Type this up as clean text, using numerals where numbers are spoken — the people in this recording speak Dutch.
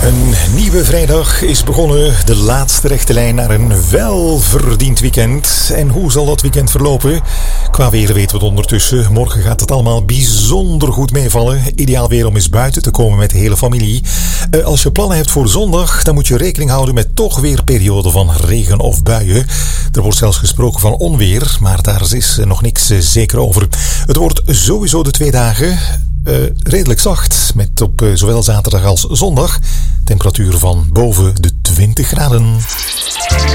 Een nieuwe vrijdag is begonnen, de laatste rechte lijn naar een welverdiend weekend. En hoe zal dat weekend verlopen? Qua weer weten we het ondertussen. Morgen gaat het allemaal bijzonder goed meevallen. Ideaal weer om eens buiten te komen met de hele familie. Als je plannen hebt voor zondag, dan moet je rekening houden met toch weer perioden van regen of buien. Er wordt zelfs gesproken van onweer, maar daar is nog niks zeker over. Het wordt sowieso de 2 dagen redelijk zacht, met op zowel zaterdag als zondag temperatuur van boven de 20 graden.